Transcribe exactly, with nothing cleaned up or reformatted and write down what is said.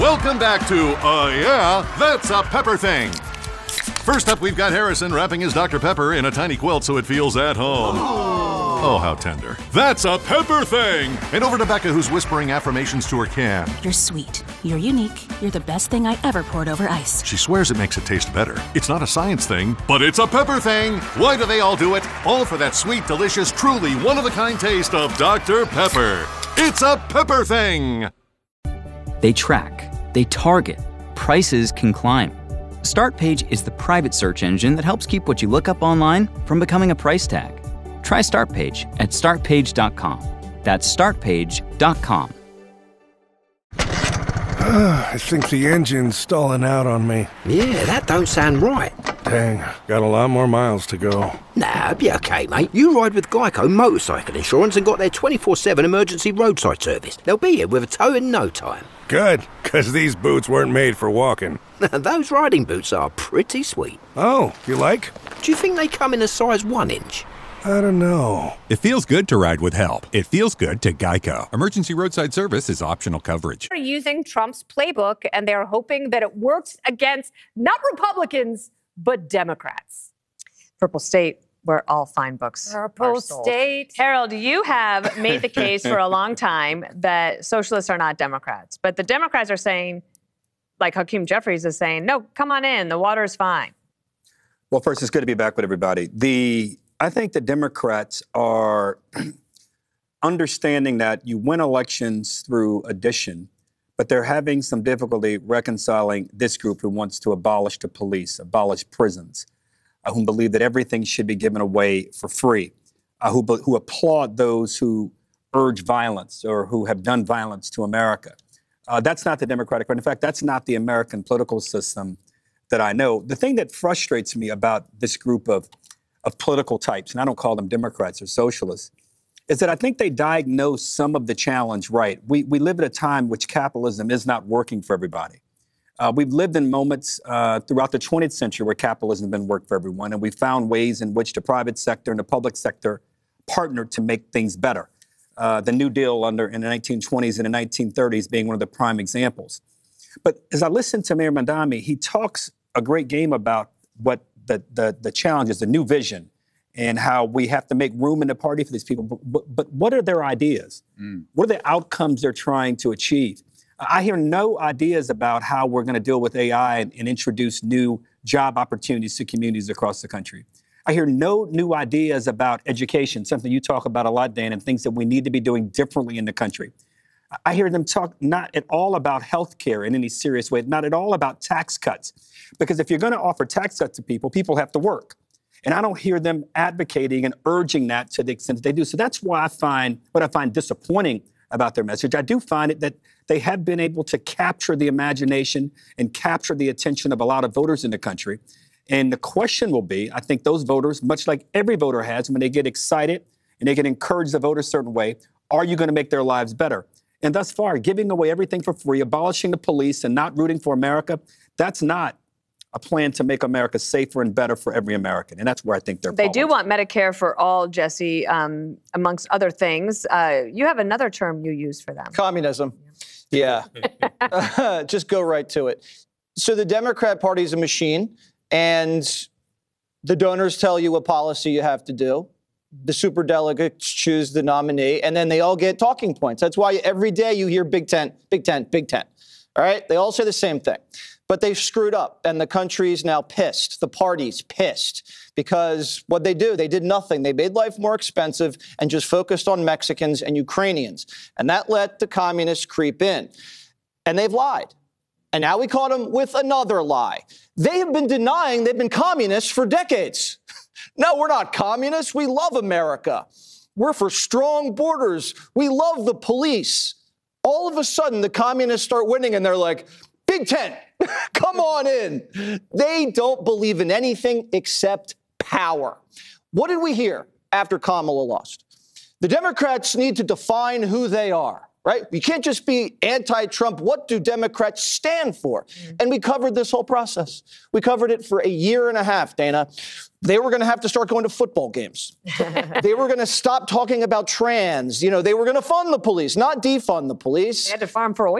Welcome back to Uh Yeah, That's a Pepper Thing. First up, we've got Harrison wrapping his Doctor Pepper in a tiny quilt so it feels at home. Oh, how tender. That's a Pepper Thing! And over to Becca, who's whispering affirmations to her can. You're sweet. You're unique. You're the best thing I ever poured over ice. She swears it makes it taste better. It's not a science thing, but it's a pepper thing. Why do they all do it? All for that sweet, delicious, truly one-of-a-kind taste of Doctor Pepper. It's a Pepper Thing! They track. They target. Prices can climb. Startpage is the private search engine that helps keep what you look up online from becoming a price tag. Try Startpage at start page dot com. That's start page dot com. I think the engine's stalling out on me. Yeah, that don't sound right. Dang, got a lot more miles to go. Nah, be okay, mate. You ride with Geico Motorcycle Insurance and got their twenty-four seven emergency roadside service. They'll be here with a tow in no time. Good, because these boots weren't made for walking. Those riding boots are pretty sweet. Oh, you like? Do you think they come in a size one inch? I don't know. It feels good to ride with help. It feels good to Geico. Emergency roadside service is optional coverage. They're using Trump's playbook, and they're hoping that it works against not Republicans, but Democrats. Purple State, where all fine books Purple are sold. State. Harold, you have made the case for a long time that socialists are not Democrats. But the Democrats are saying, like Hakeem Jeffries is saying, no, come on in. The water's fine. Well, first, it's good to be back with everybody. The I think the Democrats are understanding that you win elections through addition, but they're having some difficulty reconciling this group who wants to abolish the police, abolish prisons, uh, who believe that everything should be given away for free, uh, who, who applaud those who urge violence or who have done violence to America. Uh, that's not the Democratic Party. In fact, that's not the American political system that I know. The thing that frustrates me about this group of of political types, and I don't call them Democrats or socialists, is that I think they diagnose some of the challenge right. We we live at a time which capitalism is not working for everybody. Uh, we've lived in moments uh, throughout the twentieth century where capitalism has been worked for everyone, and we found ways in which the private sector and the public sector partnered to make things better. Uh, the New Deal under in the nineteen twenties and the nineteen thirties being one of the prime examples. But as I listen to Mayor Mamdani, he talks a great game about what The, the the challenge is the new vision and how we have to make room in the party for these people. But, but, but what are their ideas? Mm. What are the outcomes they're trying to achieve? I hear no ideas about how we're going to deal with A I and, and introduce new job opportunities to communities across the country. I hear no new ideas about education, something you talk about a lot, Dan, and things that we need to be doing differently in the country. I hear them talk not at all about health care in any serious way, not at all about tax cuts. Because if you're going to offer tax cuts to people, people have to work. And I don't hear them advocating and urging that to the extent that they do. So that's why I find what I find disappointing about their message. I do find it that they have been able to capture the imagination and capture the attention of a lot of voters in the country. And the question will be, I think those voters, much like every voter has, when they get excited and they get encouraged to vote a certain way, are you going to make their lives better? And thus far, giving away everything for free, abolishing the police and not rooting for America, that's not a plan to make America safer and better for every American. And that's where I think they're They following. do want Medicare for all, Jesse, um, amongst other things. Uh, you have another term you use for them. Communism. Yeah. Just go right to it. So the Democrat Party is a machine, and the donors tell you what policy you have to do. The superdelegates choose the nominee, and then they all get talking points. That's why every day you hear Big Tent, Big Tent, Big Tent. All right? They all say the same thing. But they've screwed up, and the country's now pissed. The party's pissed because what they do, they did nothing. They made life more expensive and just focused on Mexicans and Ukrainians. And that let the communists creep in. And they've lied. And now we caught them with another lie. They have been denying they've been communists for decades. No, we're not communists. We love America. We're for strong borders. We love the police. All of a sudden, the communists start winning, and they're like, Big Tent, come on in. They don't believe in anything except power. What did we hear after Kamala lost? The Democrats need to define who they are, right? You can't just be anti-Trump. What do Democrats stand for? Mm-hmm. And we covered this whole process. We covered it for a year and a half, Dana. They were going to have to start going to football games. They were going to stop talking about trans. You know, they were going to fund the police, not defund the police. They had to farm for oil.